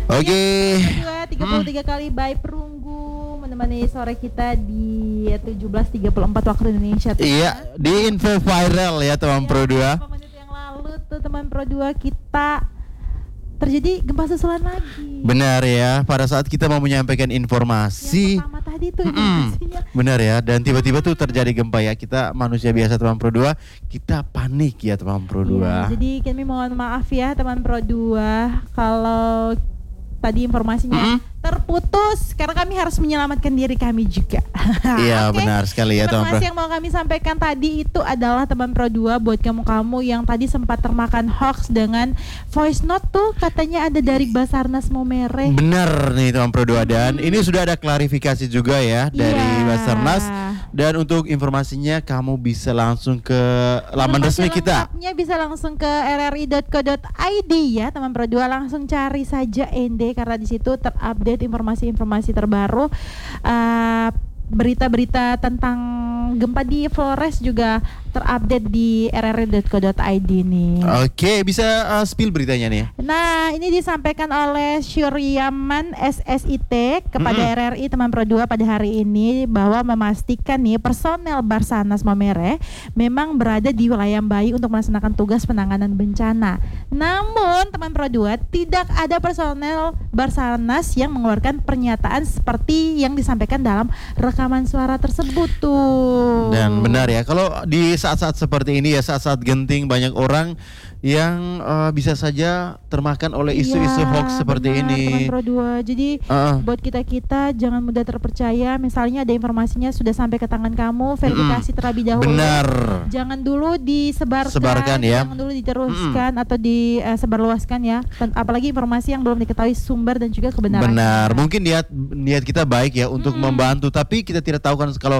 Oke. Kedua 33 kali by Perunggu menemani sore kita di 17.34 waktu Indonesia. Iya, di info viral ya teman Pro 2. 5 menit yang lalu tuh teman Pro 2 kita terjadi gempa susulan lagi. Benar ya, pada saat kita mau menyampaikan informasi. Yang pertama tadi tuh informasinya. Benar ya, dan tiba-tiba tuh terjadi gempa ya. Kita manusia biasa teman Pro 2, kita panik ya teman Pro 2. Ya, jadi kami mohon maaf ya teman Pro 2 kalau tadi informasinya terputus karena kami harus menyelamatkan diri kami juga. Iya, Okay? benar sekali ya teman Pro. Informasi yang mau kami sampaikan tadi itu adalah teman Pro 2 buat kamu-kamu yang tadi sempat termakan hoax dengan voice note tuh katanya ada dari Basarnas Momere. Benar nih teman Pro 2, dan ini sudah ada klarifikasi juga ya dari Basarnas. Dan untuk informasinya kamu bisa langsung ke laman resmi kita. Lengkapnya bisa langsung ke rri.co.id ya teman Pro 2, langsung cari saja ND karena di situ terupdate informasi-informasi terbaru, berita-berita tentang gempa di Flores juga terupdate di rri.co.id nih. Oke, bisa spill beritanya nih. Nah, ini disampaikan oleh Syuryaman SSIT kepada RRI teman Pro 2 pada hari ini bahwa memastikan nih personel Basarnas Momere memang berada di wilayah Bayi untuk melaksanakan tugas penanganan bencana. Namun teman Pro 2, tidak ada personel Basarnas yang mengeluarkan pernyataan seperti yang disampaikan dalam rekaman suara tersebut tuh. Dan benar ya, kalau di saat-saat seperti ini ya, saat-saat genting, banyak orang yang bisa saja termakan oleh isu-isu hoax seperti ini. Teman Pro 2. Jadi buat kita jangan mudah terpercaya. Misalnya ada informasinya sudah sampai ke tangan kamu, verifikasi terlebih dahulu. Benar. Jangan dulu disebarkan ya. Jangan dulu diteruskan atau disebarluaskan ya. Apalagi informasi yang belum diketahui sumber dan juga kebenarannya. Benar. Mungkin niat kita baik ya untuk membantu, tapi kita tidak tahu kan kalau